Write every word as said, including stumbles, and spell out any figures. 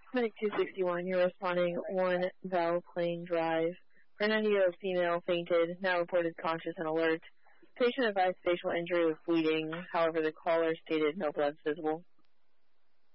Medic two sixty-one, you're responding one Bell Plain Drive. For a ninety-year-old female fainted, now reported conscious and alert. Patient advised facial injury with bleeding. However, the caller stated no blood visible.